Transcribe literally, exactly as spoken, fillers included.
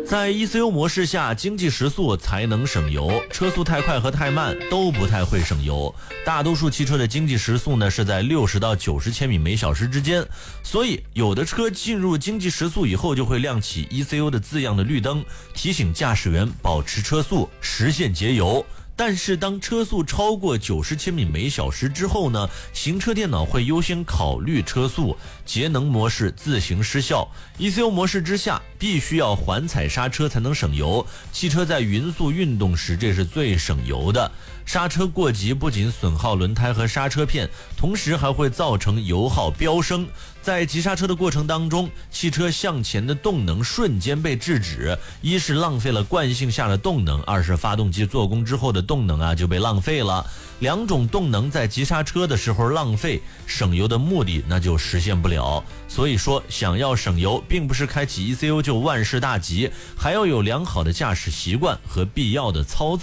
在 E C U 模式下，经济时速才能省油，车速太快和太慢都不太会省油。大多数汽车的经济时速呢是在六十到九十千米每小时之间，所以有的车进入经济时速以后就会亮起 E C U 的字样的绿灯，提醒驾驶员保持车速，实现节油。但是当车速超过九十千米每小时之后呢，行车电脑会优先考虑车速，节能模式自行失效。E C U 模式之下，必须要缓踩刹车才能省油。汽车在匀速运动时，这是最省油的。刹车过急不仅损耗轮胎和刹车片，同时还会造成油耗飙升。在急刹车的过程当中，汽车向前的动能瞬间被制止，一是浪费了惯性下的动能，二是发动机做工之后的动能啊就被浪费了。两种动能在急刹车的时候浪费，省油的目的那就实现不了。所以说，想要省油，并不是开启 E C U 就万事大吉，还要有良好的驾驶习惯和必要的操作。